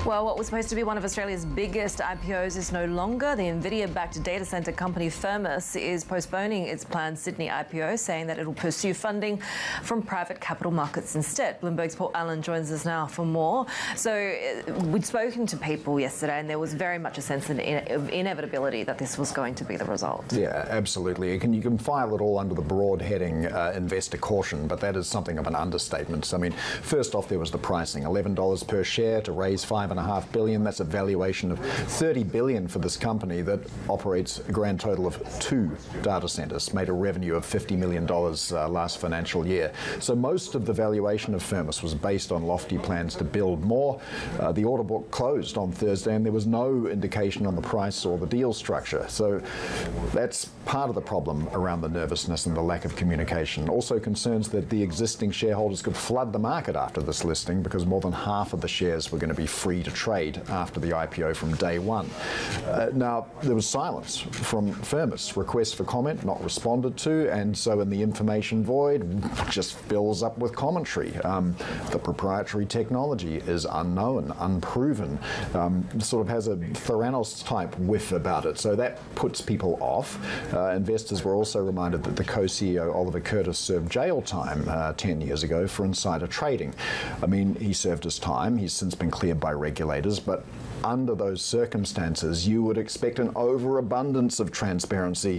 Well, what was supposed to be one of Australia's biggest IPOs is no longer. The Nvidia-backed data centre company Firmus is postponing its planned Sydney IPO, saying that it will pursue funding from private capital markets instead. Bloomberg's Paul Allen joins us now for more. So we'd spoken to people yesterday and there was very much a sense of inevitability that this was going to be the result. Yeah, absolutely. You can file it all under the broad heading investor caution, but that is something of an understatement. I mean, first off, there was the pricing, $11 per share to raise $5.5 billion. That's a valuation of $30 billion for this company that operates a grand total of 2 data centers, made a revenue of $50 million last financial year. So most of the valuation of Firmus was based on lofty plans to build more. The order book closed on Thursday and there was no indication on the price or the deal structure. So that's part of the problem around the nervousness and the lack of communication. Also concerns that the existing shareholders could flood the market after this listing because more than half of the shares were going to be free to trade after the IPO from day one. Now, there was silence from Firmus. Requests for comment not responded to, and so in the information void just fills up with commentary. The proprietary technology is unknown, unproven, sort of has a Theranos-type whiff about it, so that puts people off. Investors were also reminded that the co-CEO, Oliver Curtis, served jail time 10 years ago for insider trading. I mean, he served his time. He's since been cleared by regulators, but under those circumstances, you would expect an overabundance of transparency,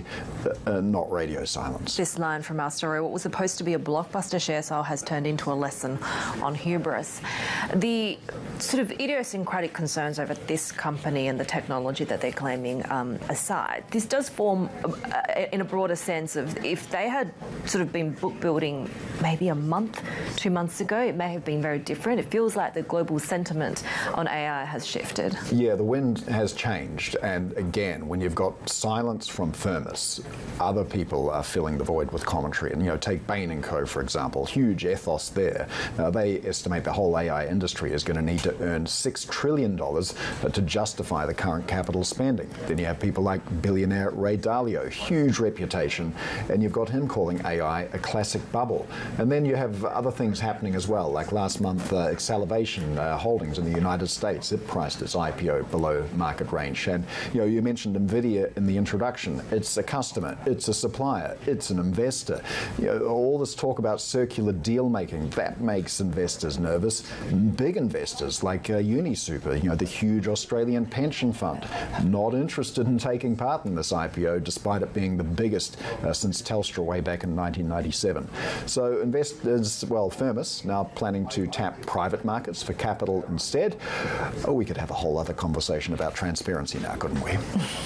not radio silence. This line from our story, what was supposed to be a blockbuster share sale has turned into a lesson on hubris. The sort of idiosyncratic concerns over this company and the technology that they're claiming aside, this does form, in a broader sense, of if they had sort of been book building maybe a month, 2 months ago, it may have been very different. It feels like the global sentiment on AI has shifted. Yeah, the wind has changed, and again, when you've got silence from Firmus, other people are filling the void with commentary. And take Bain & Co, for example, huge ethos there. They estimate the whole AI industry is going to need to earn $6 trillion to justify the current capital spending. Then you have people like billionaire Ray Dalio, huge reputation, and you've got him calling AI a classic bubble. And then you have other things happening as well, like last month, Exalivation Holdings in the United States, it priced its IPO below market range. And you mentioned Nvidia in the introduction. It's a customer, it's a supplier, it's an investor. All this talk about circular deal making, that makes investors nervous. Big investors like UniSuper, the huge Australian pension fund, not interested in taking part in this IPO despite it being the biggest since Telstra way back in 1997. So investors, well, Firmus now planning to tap private markets for capital instead. We could have a whole other conversation about transparency now, couldn't we?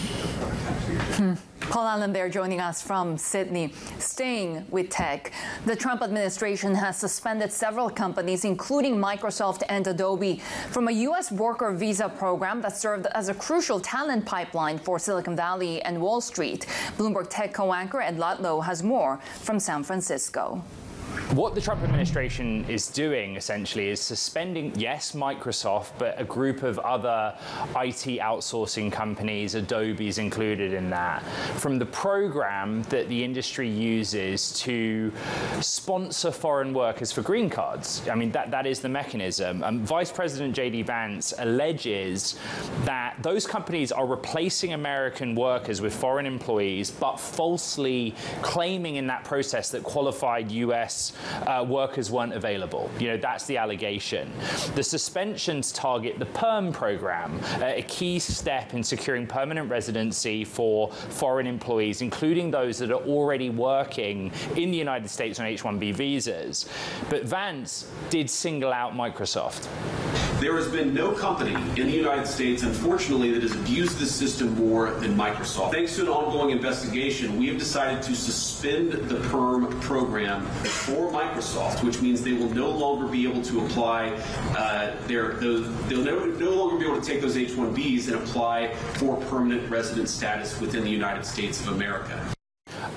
Paul Allen there joining us from Sydney. Staying with tech, the Trump administration has suspended several companies, including Microsoft and Adobe, from a U.S. worker visa program that served as a crucial talent pipeline for Silicon Valley and Wall Street. Bloomberg Tech co-anchor Ed Ludlow has more from San Francisco. What the Trump administration is doing, essentially, is suspending, yes, Microsoft, but a group of other IT outsourcing companies, Adobe's included in that, from the program that the industry uses to sponsor foreign workers for green cards. I mean, that is the mechanism. Vice President J.D. Vance alleges that those companies are replacing American workers with foreign employees, but falsely claiming in that process that qualified U.S. Workers weren't available. That's the allegation. The suspensions target the PERM program, a key step in securing permanent residency for foreign employees, including those that are already working in the United States on H-1B visas. But Vance did single out Microsoft. There has been no company in the United States, unfortunately, that has abused this system more than Microsoft. Thanks to an ongoing investigation, we have decided to suspend the PERM program for Microsoft, which means they will no longer be able to apply they'll no longer be able to take those H-1Bs and apply for permanent resident status within the United States of America.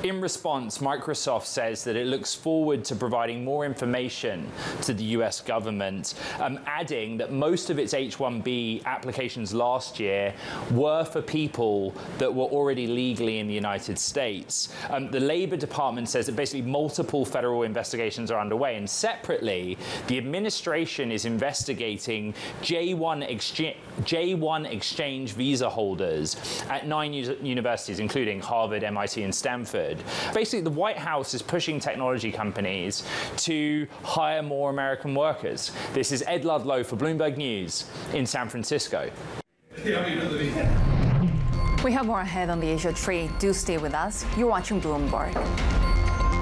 In response, Microsoft says that it looks forward to providing more information to the US government, adding that most of its H-1B applications last year were for people that were already legally in the United States. The Labor Department says that basically multiple federal investigations are underway, and separately, the administration is investigating J-1 exchange visa holders at 9 universities, including Harvard, MIT, and Stanford. Basically, the White House is pushing technology companies to hire more American workers. This is Ed Ludlow for Bloomberg News in San Francisco. We have more ahead on the Asia trade. Do stay with us. You're watching Bloomberg.